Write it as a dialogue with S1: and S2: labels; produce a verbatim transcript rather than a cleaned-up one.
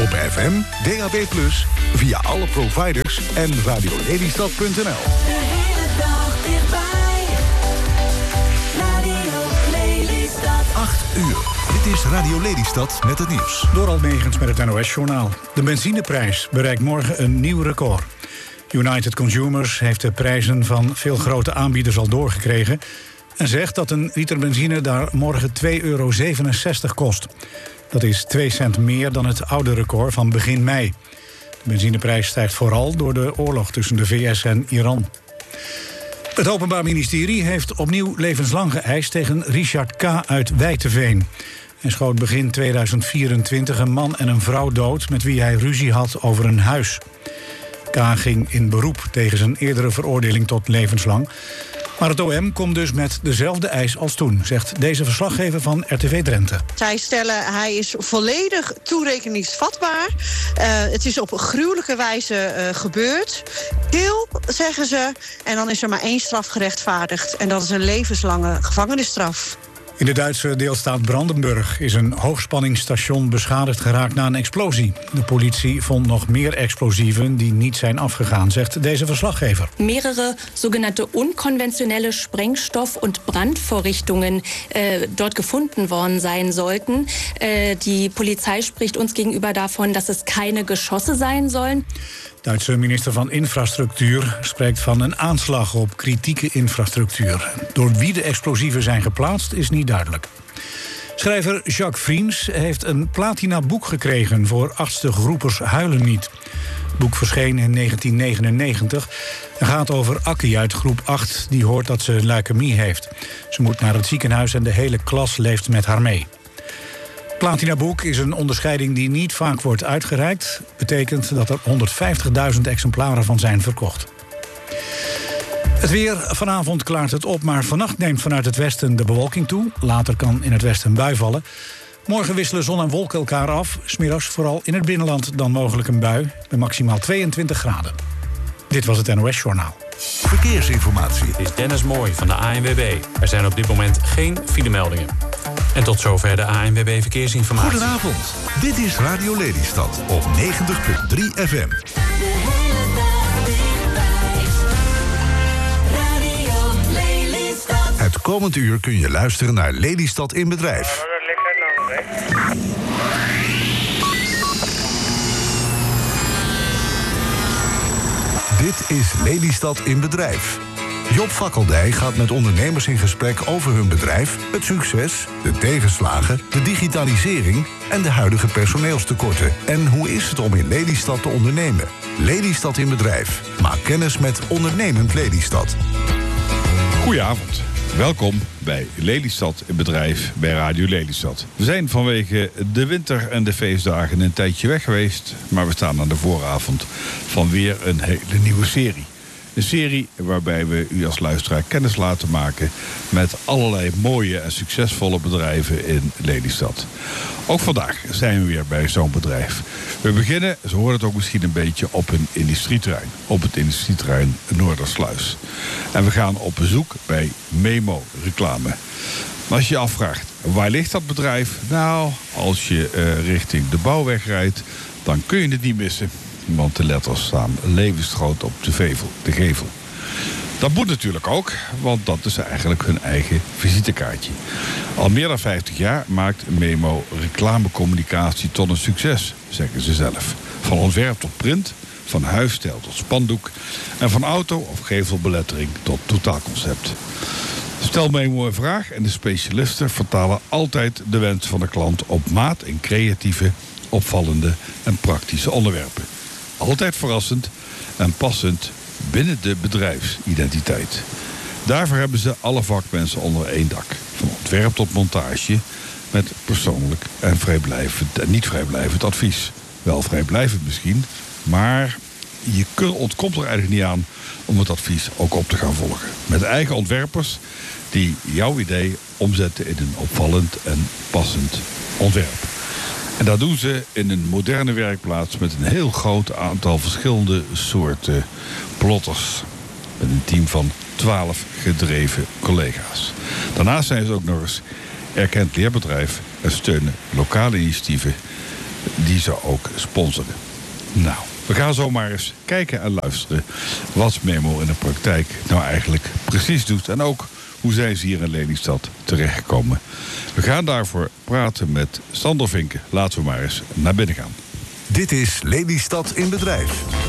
S1: Op F M, D A B plus, via alle providers en radio lelystad punt n l.
S2: De hele dag dichtbij. Radio Lelystad.
S1: acht uur. Dit is Radio Lelystad met het nieuws.
S3: Door Almegens met het N O S-journaal. De benzineprijs bereikt morgen een nieuw record. United Consumers heeft de prijzen van veel grote aanbieders al doorgekregen en zegt dat een liter benzine daar morgen twee euro zevenenzestig kost. Dat is twee cent meer dan het oude record van begin mei. De benzineprijs stijgt vooral door de oorlog tussen de V S en Iran. Het Openbaar Ministerie heeft opnieuw levenslang geëist tegen Richard K. uit Wijteveen. Hij schoot begin tweeduizend vierentwintig een man en een vrouw dood met wie hij ruzie had over een huis. K. ging in beroep tegen zijn eerdere veroordeling tot levenslang. Maar het O M komt dus met dezelfde eis als toen, zegt deze verslaggever van R T V Drenthe.
S4: Zij stellen hij is volledig toerekeningsvatbaar. Uh, het is op een gruwelijke wijze uh, gebeurd. Heel, zeggen ze, en dan is er maar één straf gerechtvaardigd. En dat is een levenslange gevangenisstraf.
S3: In de Duitse deelstaat Brandenburg is een hoogspanningsstation beschadigd geraakt na een explosie. De politie vond nog meer explosieven die niet zijn afgegaan, zegt deze verslaggever.
S5: Mehrere sogenannte unkonventionelle Sprengstoff- und Brandvorrichtungen äh, dort gefunden worden sein sollten. Äh, die Polizei spricht uns gegenüber davon, dass es keine Geschosse sein sollen.
S3: De Duitse minister van Infrastructuur spreekt van een aanslag op kritieke infrastructuur. Door wie de explosieven zijn geplaatst is niet duidelijk. Schrijver Jacques Vriends heeft een platina boek gekregen voor Achtste Groepers Huilen Niet. Het boek verscheen in negentien negenennegentig en gaat over Akkie uit groep acht die hoort dat ze leukemie heeft. Ze moet naar het ziekenhuis en de hele klas leeft met haar mee. Platinaboek is een onderscheiding die niet vaak wordt uitgereikt. Betekent dat er honderdvijftigduizend exemplaren van zijn verkocht. Het weer. Vanavond klaart het op, maar vannacht neemt vanuit het westen de bewolking toe. Later kan in het westen een bui vallen. Morgen wisselen zon en wolken elkaar af. 's Middags vooral in het binnenland dan mogelijk een bui. Bij maximaal tweeëntwintig graden. Dit was het N O S-journaal.
S1: Verkeersinformatie.
S6: Dit is Dennis Mooij van de A N W B. Er zijn op dit moment geen filemeldingen. En tot zover de A N W B Verkeersinformatie.
S1: Goedenavond. Dit is Radio Lelystad op negentig komma drie F M.
S2: De hele dag dichtbij. Radio Lelystad.
S1: Het komend uur kun je luisteren naar Lelystad in Bedrijf. Dit is Lelystad in Bedrijf. Job Fakkeldij gaat met ondernemers in gesprek over hun bedrijf, het succes, de tegenslagen, de digitalisering en de huidige personeelstekorten. En hoe is het om in Lelystad te ondernemen? Lelystad in Bedrijf. Maak kennis met Ondernemend Lelystad.
S7: Goedenavond. Welkom bij Lelystad in Bedrijf bij Radio Lelystad. We zijn vanwege de winter en de feestdagen een tijdje weg geweest, maar we staan aan de vooravond van weer een hele nieuwe serie. Een serie waarbij we u als luisteraar kennis laten maken met allerlei mooie en succesvolle bedrijven in Lelystad. Ook vandaag zijn we weer bij zo'n bedrijf. We beginnen, ze horen het ook misschien een beetje, op een industrieterrein. Op het industrieterrein Noordersluis. En we gaan op bezoek bij Memo Reclame. Maar als je je afvraagt, waar ligt dat bedrijf? Nou, als je uh, richting de Bouwweg rijdt, dan kun je het niet missen. Want de letters staan levensgroot op de, vevel, de gevel. Dat moet natuurlijk ook, want dat is eigenlijk hun eigen visitekaartje. Al meer dan vijftig jaar maakt Memo reclamecommunicatie tot een succes, zeggen ze zelf. Van ontwerp tot print, van huisstijl tot spandoek en van auto- of gevelbelettering tot totaalconcept. Stel Memo een vraag en de specialisten vertalen altijd de wens van de klant op maat in creatieve, opvallende en praktische onderwerpen. Altijd verrassend en passend binnen de bedrijfsidentiteit. Daarvoor hebben ze alle vakmensen onder één dak. Van ontwerp tot montage met persoonlijk en vrijblijvend en niet vrijblijvend advies. Wel vrijblijvend misschien, maar je ontkomt er eigenlijk niet aan om het advies ook op te gaan volgen. Met eigen ontwerpers die jouw idee omzetten in een opvallend en passend ontwerp. En dat doen ze in een moderne werkplaats met een heel groot aantal verschillende soorten plotters. Met een team van twaalf gedreven collega's. Daarnaast zijn ze ook nog eens erkend leerbedrijf en steunen lokale initiatieven die ze ook sponsoren. Nou, we gaan zomaar eens kijken en luisteren wat Memo in de praktijk nou eigenlijk precies doet. En ook hoe zijn ze hier in Lelystad terechtgekomen. We gaan daarvoor praten met Sander Vinken. Laten we maar eens naar binnen gaan.
S1: Dit is Lelystad in Bedrijf.